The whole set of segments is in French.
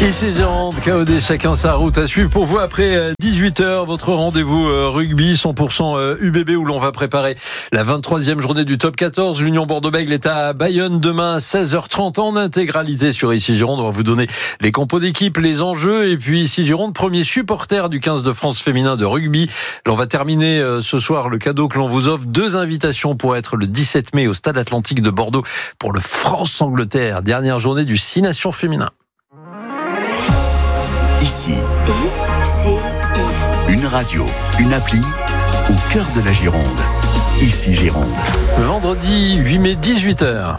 Ici Gironde, KOD, chacun sa route à suivre pour vous après 18h, votre rendez-vous rugby 100% UBB où l'on va préparer la 23e journée du top 14. L'Union Bordeaux-Bègles est à Bayonne demain à 16h30 en intégralité sur Ici Gironde. On va vous donner les compos d'équipe, les enjeux et puis Ici Gironde, premier supporter du 15 de France féminin de rugby. L'on va terminer ce soir le cadeau que l'on vous offre, 2 invitations pour être le 17 mai au Stade Atlantique de Bordeaux pour le France-Angleterre, dernière journée du 6 Nations féminin. Ici, une radio, une appli au cœur de la Gironde. Ici Gironde. Vendredi 8 mai, 18h.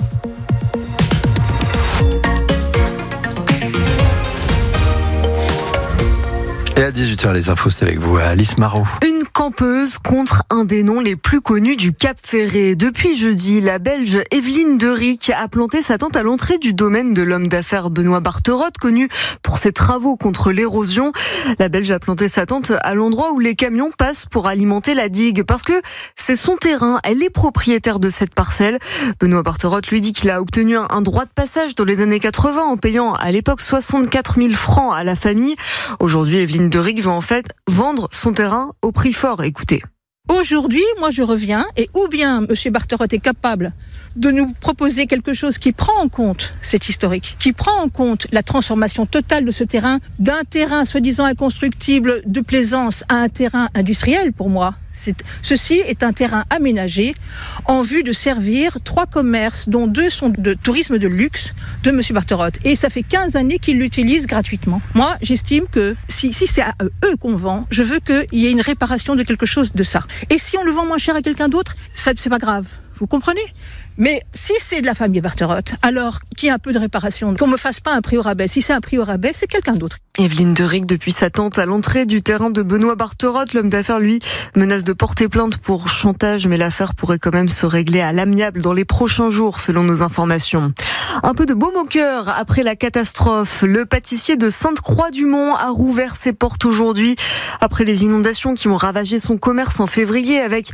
Et à 18h, les infos, c'est avec vous, Alice Marot. Une campeuse contre un des noms les plus connus du Cap Ferré. Depuis jeudi, la Belge Evelyne Derick a planté sa tente à l'entrée du domaine de l'homme d'affaires Benoît Barterotte, connu pour ses travaux contre l'érosion. La Belge a planté sa tente à l'endroit où les camions passent pour alimenter la digue, parce que c'est son terrain, elle est propriétaire de cette parcelle. Benoît Barterotte lui dit qu'il a obtenu un droit de passage dans les années 80 en payant à l'époque 64 000 francs à la famille. Aujourd'hui, Evelyne Derick veut en fait vendre son terrain au prix fort. Écoutez. Aujourd'hui, moi je reviens et ou bien M. Barterotte est capable de nous proposer quelque chose qui prend en compte cet historique, qui prend en compte la transformation totale de ce terrain, d'un terrain soi-disant inconstructible de plaisance à un terrain industriel pour moi. Ceci est un terrain aménagé en vue de servir 3 commerces, dont 2 sont de tourisme de luxe de M. Barterotte. Et ça fait 15 années qu'il l'utilise gratuitement. Moi, j'estime que si c'est à eux qu'on vend, je veux qu'il y ait une réparation de quelque chose de ça. Et si on le vend moins cher à quelqu'un d'autre, ça, c'est pas grave. Vous comprenez ? Mais si c'est de la famille Barterotte, alors qu'il y ait un peu de réparation, qu'on me fasse pas un prix au rabais. Si c'est un prix au rabais, c'est quelqu'un d'autre. Evelyne Derick, depuis sa tente à l'entrée du terrain de Benoît Barterotte, l'homme d'affaires, lui, menace de porter plainte pour chantage, mais l'affaire pourrait quand même se régler à l'amiable dans les prochains jours, selon nos informations. Un peu de baume au cœur après la catastrophe. Le pâtissier de Sainte-Croix-du-Mont a rouvert ses portes aujourd'hui, après les inondations qui ont ravagé son commerce en février, avec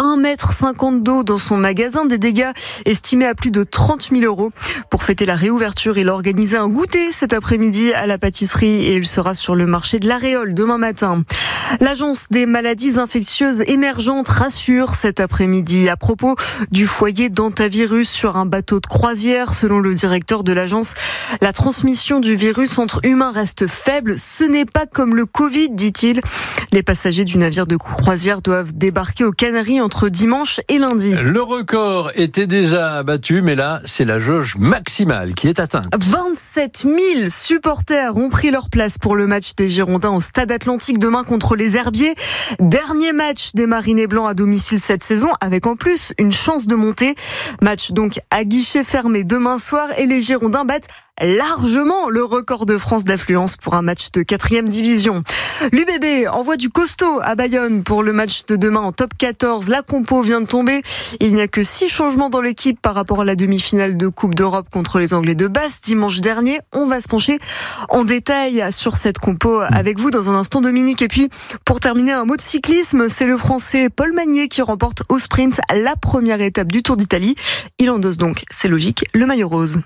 1,50 m d'eau dans son magasin, des dégâts estimés à plus de 30 000 €. Pour fêter la réouverture, il a organisé un goûter cet après-midi à la pâtisserie et il sera sur le marché de l'Aréole demain matin. L'Agence des maladies infectieuses émergentes rassure cet après-midi à propos du foyer d'hantavirus sur un bateau de croisière. Selon le directeur de l'agence, la transmission du virus entre humains reste faible. Ce n'est pas comme le Covid, dit-il. Les passagers du navire de croisière doivent débarquer aux Canaries entre dimanche et lundi. Le record était déjà battu, mais là, c'est la jauge maximale qui est atteinte. 27 000 supporters ont pris leur place pour le match des Girondins au Stade Atlantique demain contre les Herbiers. Dernier match des Marinés Blancs à domicile cette saison, avec en plus une chance de monter. Match donc à guichet fermé demain soir et les Girondins battent largement le record de France d'affluence pour un match de 4e division. L'UBB envoie du costaud à Bayonne pour le match de demain en top 14. La compo vient de tomber. Il n'y a que 6 changements dans l'équipe par rapport à la demi-finale de Coupe d'Europe contre les Anglais de Basse dimanche dernier. On va se pencher en détail sur cette compo avec vous dans un instant, Dominique. Et puis, pour terminer, un mot de cyclisme. C'est le Français Paul Magnier qui remporte au sprint la première étape du Tour d'Italie. Il endosse donc, c'est logique, le maillot rose.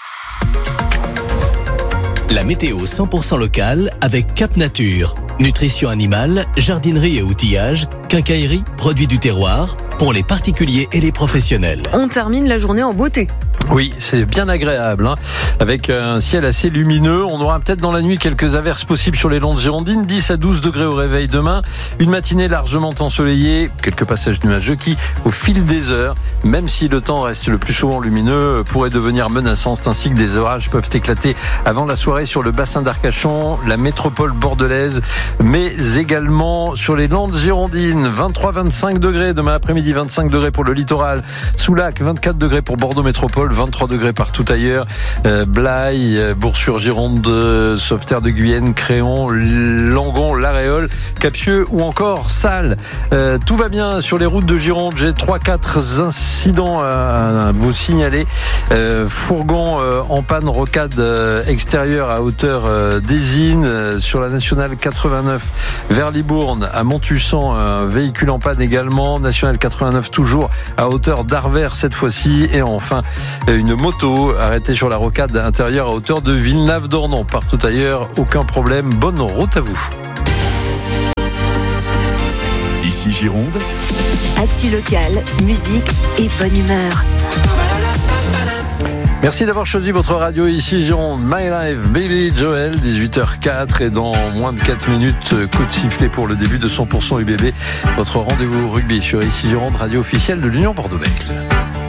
La météo 100% locale avec Cap Nature. Nutrition animale, jardinerie et outillage, quincaillerie, produits du terroir, pour les particuliers et les professionnels. On termine la journée en beauté. Oui, c'est bien agréable, avec un ciel assez lumineux. On aura peut-être dans la nuit quelques averses possibles sur les Landes girondines. 10 à 12 degrés au réveil demain. Une matinée largement ensoleillée. Quelques passages nuageux qui, au fil des heures, même si le temps reste le plus souvent lumineux, pourraient devenir menaçants, ainsi que des orages peuvent éclater avant la soirée sur le bassin d'Arcachon, la métropole bordelaise, mais également sur les Landes girondines. 23-25 degrés demain après-midi, 25 degrés pour le littoral. Soulac, 24 degrés pour Bordeaux métropole, 23 degrés partout ailleurs. Blaye, Bourg-sur-Gironde, Sauveterre de Guyenne, Créon, Langon, l'Aréole, Captieux ou encore Salles. Tout va bien sur les routes de Gironde. J'ai 3-4 incidents à vous signaler. Fourgon en panne, rocade extérieure à hauteur d'Ésine. Sur la nationale 89 vers Libourne, à Montussan, un véhicule en panne également. Nationale 89 toujours à hauteur d'Arvers cette fois-ci. Et enfin, une moto arrêtée sur la rocade intérieure à hauteur de Villeneuve-d'Ornon. Partout ailleurs, aucun problème. Bonne route à vous. Ici Gironde. Actu locale, musique et bonne humeur. Merci d'avoir choisi votre radio ici Gironde. My Life, Billy Joel, 18h04 et dans moins de 4 minutes, coup de sifflet pour le début de 100% UBB. Votre rendez-vous rugby sur ici Gironde, radio officielle de l'Union Bordeaux-Bègles.